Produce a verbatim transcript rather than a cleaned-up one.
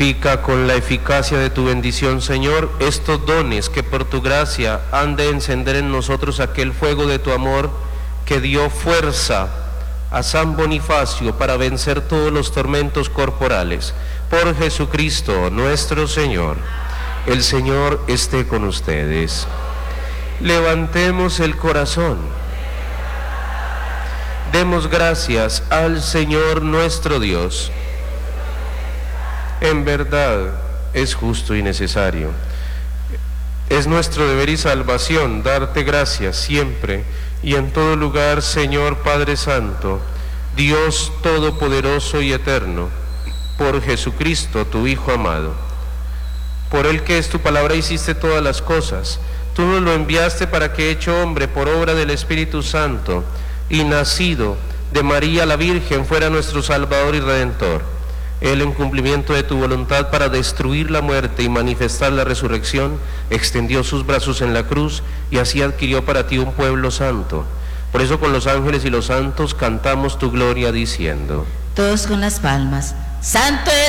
Vivifica con la eficacia de tu bendición, Señor, estos dones que por tu gracia han de encender en nosotros aquel fuego de tu amor que dio fuerza a San Bonifacio para vencer todos los tormentos corporales. Por Jesucristo nuestro Señor. El Señor esté con ustedes. Levantemos el corazón. Demos gracias al Señor nuestro Dios. En verdad es justo y necesario. Es nuestro deber y salvación darte gracias siempre y en todo lugar, Señor Padre Santo, Dios Todopoderoso y Eterno, por Jesucristo, tu Hijo amado. Por Él, que es tu palabra, hiciste todas las cosas. Tú nos lo enviaste para que, hecho hombre por obra del Espíritu Santo y nacido de María la Virgen, fuera nuestro Salvador y Redentor. Él, en cumplimiento de tu voluntad para destruir la muerte y manifestar la resurrección, extendió sus brazos en la cruz y así adquirió para ti un pueblo santo. Por eso con los ángeles y los santos cantamos tu gloria diciendo: todos con las palmas. Santo es